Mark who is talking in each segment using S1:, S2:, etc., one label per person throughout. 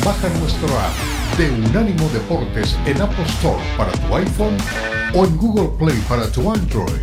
S1: Baja nuestro app de Unánimo Deportes en Apple Store para tu iPhone o en Google Play para tu Android.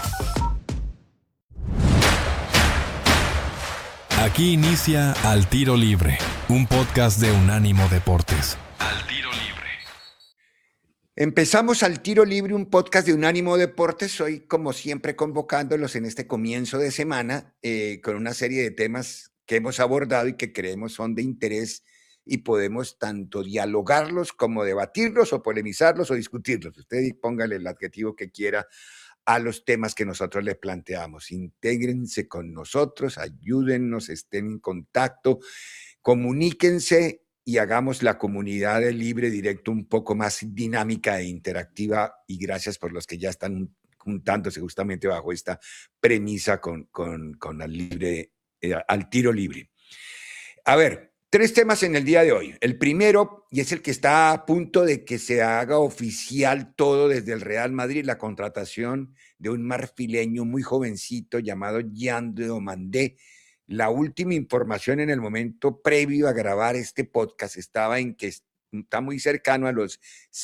S2: Aquí inicia Al Tiro Libre, un podcast de Unánimo Deportes. Al Tiro Libre.
S3: Empezamos Al Tiro Libre, un podcast de Unánimo Deportes. Hoy, como siempre, convocándolos en este comienzo de semana con una serie de temas que hemos abordado y que creemos son de interés y podemos tanto dialogarlos como debatirlos o polemizarlos o discutirlos. Usted póngale el adjetivo que quiera a los temas que nosotros les planteamos. Intégrense con nosotros, ayúdennos, estén en contacto, comuníquense y hagamos la comunidad de Libre Directo un poco más dinámica e interactiva. Y gracias por los que ya están juntándose justamente bajo esta premisa con Al Tiro Libre. A ver, 3 temas en el día de hoy. El primero, y es el que está a punto de que se haga oficial todo desde el Real Madrid, la contratación de un marfileño muy jovencito llamado Yan Diomandé. La última información en el momento previo a grabar este podcast estaba en que está muy cercano a los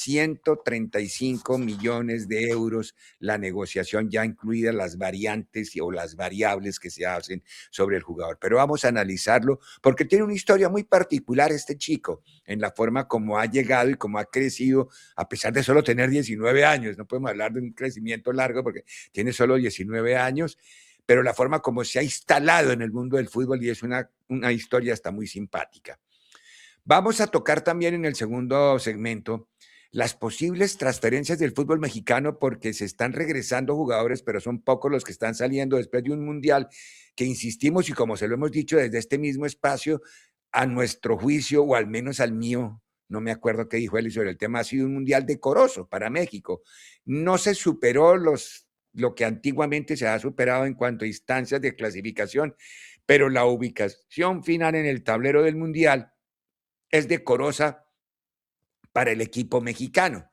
S3: 135 millones de euros la negociación, ya incluidas las variantes o las variables que se hacen sobre el jugador. Pero vamos a analizarlo porque tiene una historia muy particular este chico en la forma como ha llegado y como ha crecido a pesar de solo tener 19 años. No podemos hablar de un crecimiento largo porque tiene solo 19 años, pero la forma como se ha instalado en el mundo del fútbol y es una historia hasta muy simpática. Vamos a tocar también en el segundo segmento las posibles transferencias del fútbol mexicano porque se están regresando jugadores, pero son pocos los que están saliendo después de un mundial que insistimos y como se lo hemos dicho desde este mismo espacio, a nuestro juicio o al menos al mío, no me acuerdo qué dijo él sobre el tema, ha sido un mundial decoroso para México. No se superó lo que antiguamente se ha superado en cuanto a instancias de clasificación, pero la ubicación final en el tablero del mundial es decorosa para el equipo mexicano.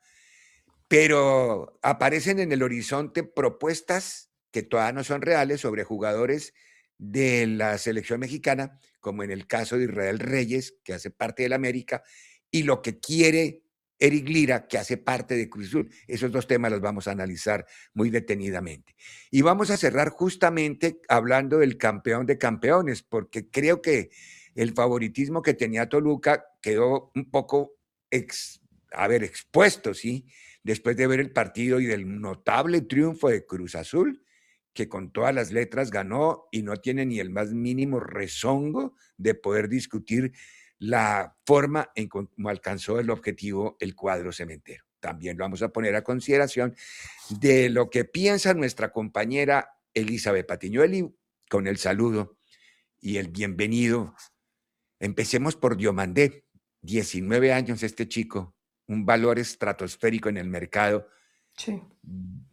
S3: Pero aparecen en el horizonte propuestas que todavía no son reales sobre jugadores de la selección mexicana, como en el caso de Israel Reyes, que hace parte del América, y lo que quiere Eric Lira, que hace parte de Cruz Azul. Esos 2 temas los vamos a analizar muy detenidamente. Y vamos a cerrar justamente hablando del campeón de campeones, porque creo que el favoritismo que tenía Toluca quedó un poco expuesto, ¿sí? Después de ver el partido y del notable triunfo de Cruz Azul, que con todas las letras ganó y no tiene ni el más mínimo rezongo de poder discutir la forma en cómo alcanzó el objetivo el cuadro cementero. También lo vamos a poner a consideración de lo que piensa nuestra compañera Elizabeth Patiño. Eli, con el saludo y el bienvenido. Empecemos por Diomandé, 19 años este chico, un valor estratosférico en el mercado.
S4: Sí.